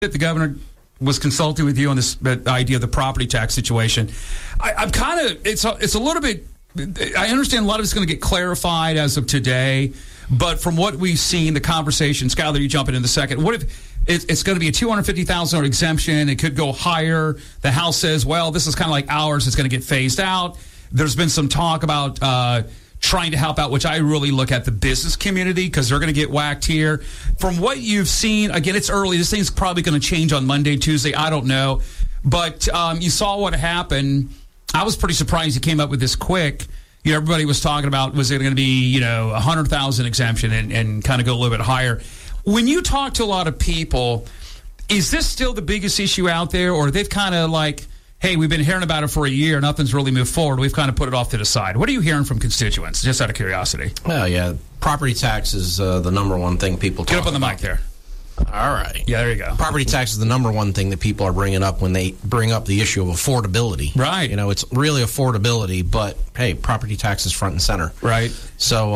that the governor was consulting with you on this idea of the property tax situation. I'm kind of, it's a little bit, I understand a lot of it's going to get clarified as of today, but from what we've seen, the conversation, Skyler, you jump in the second, what if it's going to be a $250,000 exemption? It could go higher. The House says, well, this is kind of like ours. It's going to get phased out. There's been some talk about trying to help out, which I really look at the business community because they're going to get whacked here. From what you've seen, again, it's early. This thing's probably going to change on Monday, Tuesday. I don't know. But you saw what happened. I was pretty surprised he came up with this quick. You know, everybody was talking about, was it going to be, 100,000 exemption and kind of go a little bit higher. When you talk to a lot of people, is this still the biggest issue out there, or they've kind of like, hey, we've been hearing about it for a year, nothing's really moved forward, we've kind of put it off to the side? What are you hearing from constituents, just out of curiosity? Well, yeah, property tax is the number one thing people talk about. Get up on the mic there. All right. Yeah, there you go. Property tax is the number one thing that people are bringing up when they bring up the issue of affordability. Right. It's really affordability, but, hey, property tax is front and center. Right. So,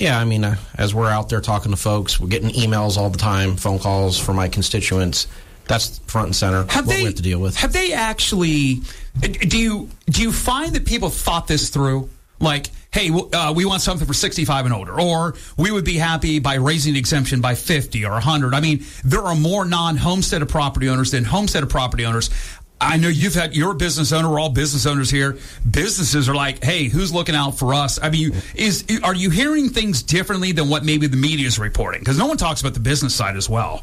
as we're out there talking to folks, we're getting emails all the time, phone calls from my constituents. That's front and center. We have to deal with. Have they actually? Do you find that people thought this through? Like, hey, we want something for 65 and older, or we would be happy by raising the exemption by 50 or 100. I mean, there are more non-homesteaded property owners than homesteaded property owners. I know you're a business owner. We're all business owners here. Businesses are like, hey, who's looking out for us? I mean, are you hearing things differently than what maybe the media is reporting? Because no one talks about the business side as well.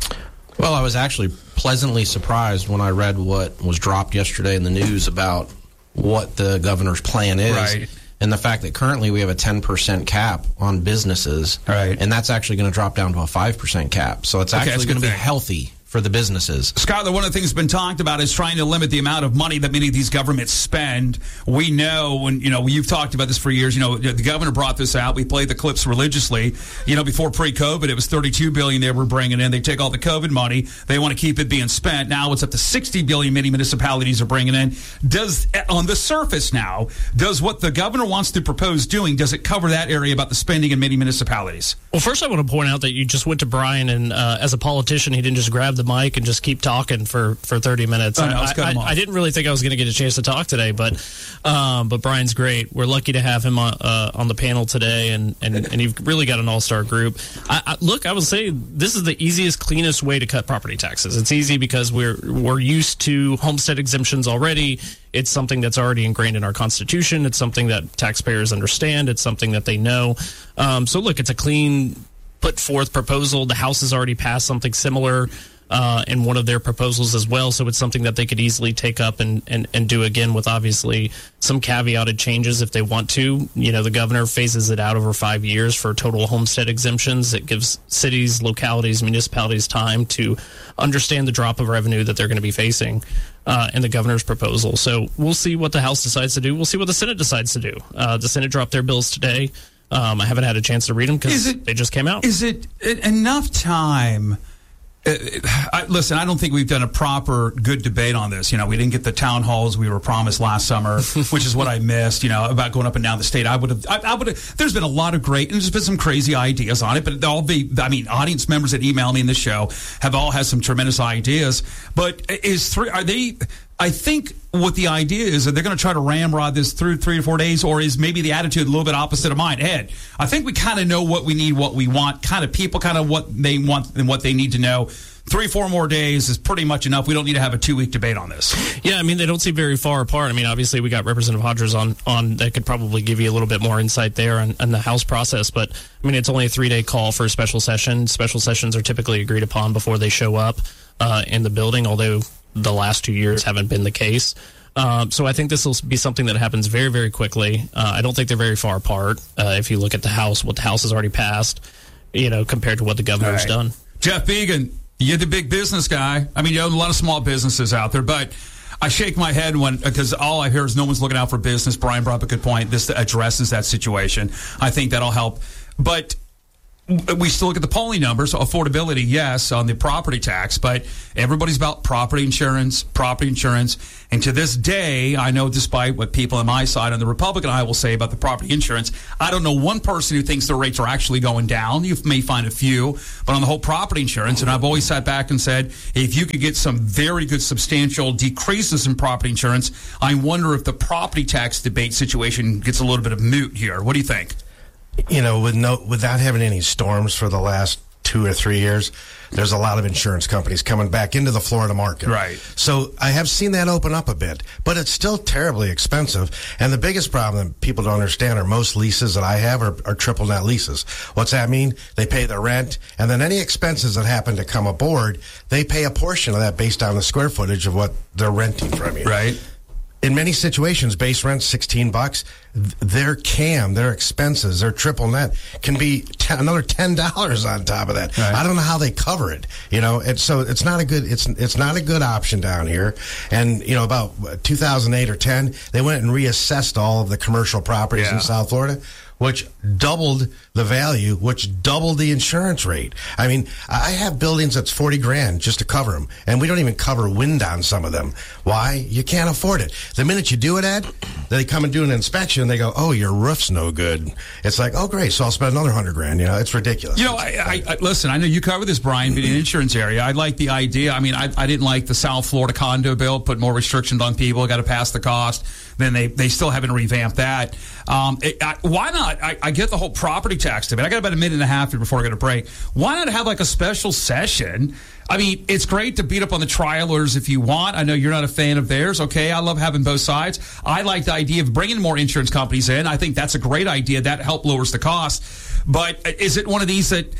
Well, I was actually pleasantly surprised when I read what was dropped yesterday in the news about what the governor's plan is. Right. And the fact that currently we have a 10% cap on businesses. Right. And that's actually going to drop down to a 5% cap. So it's actually going to be healthy for the businesses. Skyler, one of the things that's been talked about is trying to limit the amount of money that many of these governments spend. We know, when you've talked about this for years. The governor brought this out. We played the clips religiously. Before pre-COVID, it was $32 billion they were bringing in. They take all the COVID money. They want to keep it being spent. Now it's up to $60 billion many municipalities are bringing in. On the surface now, does what the governor wants to propose doing, does it cover that area about the spending in many municipalities? Well, first I want to point out that you just went to Brian, and as a politician, he didn't just grab the mic and just keep talking for 30 minutes. I didn't really think I was going to get a chance to talk today, but Brian's great. We're lucky to have him on the panel today, and you've really got an all-star group. I would say this is the easiest, cleanest way to cut property taxes. It's easy because we're used to homestead exemptions already. It's something that's already ingrained in our Constitution. It's something that taxpayers understand. It's something that they know. It's a clean put forth proposal. The House has already passed something similar in one of their proposals as well, so it's something that they could easily take up and do again with obviously some caveated changes if they want to. The governor phases it out over 5 years for total homestead exemptions. It gives cities, localities, municipalities time to understand the drop of revenue that they're going to be facing in the governor's proposal. So we'll see what the House decides to do. We'll see what the Senate decides to do. The Senate dropped their bills today. I haven't had a chance to read them because they just came out. Is it enough time? Listen, I don't think we've done a proper good debate on this. We didn't get the town halls we were promised last summer, which is what I missed, about going up and down the state. I would have, there's been a lot of great, and there's been some crazy ideas on it, but audience members that email me in this show have all had some tremendous ideas. But I think what the idea is that they're going to try to ramrod this through 3 to 4 days, or is maybe the attitude a little bit opposite of mine? Ed, I think we kind of know what we need, what we want, kind of people, kind of what they want and what they need to know. 3 or 4 more days is pretty much enough. We don't need to have a 2-week debate on this. Yeah, they don't seem very far apart. Obviously we got Representative Hodges on that could probably give you a little bit more insight there on the House process. But, it's only a 3-day call for a special session. Special sessions are typically agreed upon before they show up in the building, although the last 2 years haven't been the case. So I think this will be something that happens very, very quickly. I don't think they're very far apart. If you look at the House, what the House has already passed, compared to what the governor's done. Jeff Began, you're the big business guy. You own a lot of small businesses out there, but I shake my head because all I hear is no one's looking out for business. Brian brought up a good point. This addresses that situation. I think that'll help. But we still look at the polling numbers, affordability, yes, on the property tax, but everybody's about property insurance. And to this day, I know despite what people on my side, on the Republican I will say about the property insurance, I don't know one person who thinks the rates are actually going down. You may find a few, but on the whole property insurance, and I've always sat back and said, if you could get some very good substantial decreases in property insurance, I wonder if the property tax debate situation gets a little bit of moot here. What do you think? Without having any storms for the last 2 or 3 years, there's a lot of insurance companies coming back into the Florida market. Right. So I have seen that open up a bit, but it's still terribly expensive. And the biggest problem that people don't understand are most leases that I have are triple net leases. What's that mean? They pay the rent, and then any expenses that happen to come aboard, they pay a portion of that based on the square footage of what they're renting from you. Right. In many situations, base rent $16. Their CAM, their expenses, their triple net can be another $10 on top of that. Right. I don't know how they cover it. And so it's not a good option down here. And about 2008 or 10, they went and reassessed all of the commercial properties in South Florida, which doubled the value, which doubled the insurance rate. I mean, I have buildings that's $40,000 just to cover them, and we don't even cover wind on some of them. Why? You can't afford it. The minute you do it, Ed, they come and do an inspection, and they go, "Oh, your roof's no good." It's like, "Oh, great, so I'll spend another $100,000." It's ridiculous. I listen. I know you cover this, Brian, but in the insurance area, I like the idea. I mean, I didn't like the South Florida condo bill, put more restrictions on people, got to pass the cost. Then they still haven't revamped that. Why not? I get the whole property tax debate. I got about a minute and a half here before I go to break. Why not have like a special session? I mean, it's great to beat up on the trialers if you want. I know you're not a fan of theirs. Okay, I love having both sides. I like the idea of bringing more insurance companies in. I think that's a great idea. That help lowers the cost. But is it one of these that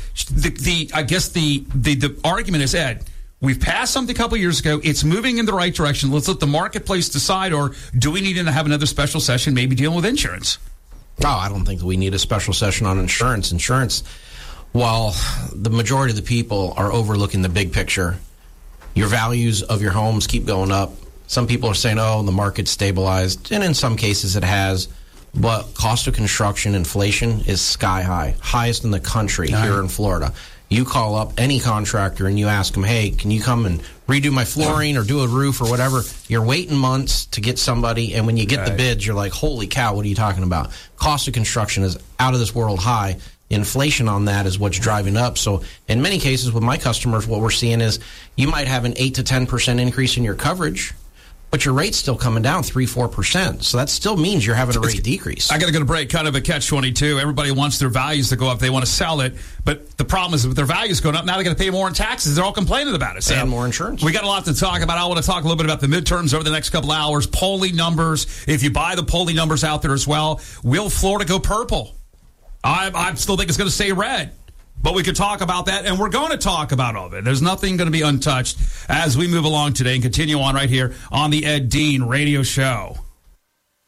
the argument is, Ed, we've passed something a couple of years ago. It's moving in the right direction. Let's let the marketplace decide, or do we need to have another special session maybe dealing with insurance? No, I don't think that we need a special session on insurance. Insurance, while the majority of the people are overlooking the big picture, your values of your homes keep going up. Some people are saying, the market's stabilized, and in some cases it has. But cost of construction, inflation is sky high, highest in the country here in Florida. You call up any contractor and you ask them, hey, can you come and redo my flooring or do a roof or whatever? You're waiting months to get somebody, and when you get the bids, you're like, holy cow, what are you talking about? Cost of construction is out of this world high. Inflation on that is what's driving up. So in many cases with my customers, what we're seeing is you might have an 8 to 10% increase in your coverage, but your rate's still coming down 3-4%. So that still means you're having a rate decrease. I got to go to break. Kind of a catch-22. Everybody wants their values to go up. They want to sell it. But the problem is with their values going up, now they got to pay more in taxes. They're all complaining about it. So and more insurance. We got a lot to talk about. I want to talk a little bit about the midterms over the next couple hours. Polling numbers. If you buy the polling numbers out there as well, will Florida go purple? I still think it's going to stay red. But we could talk about that, and we're going to talk about all of it. There's nothing going to be untouched as we move along today and continue on right here on the Ed Dean Radio Show.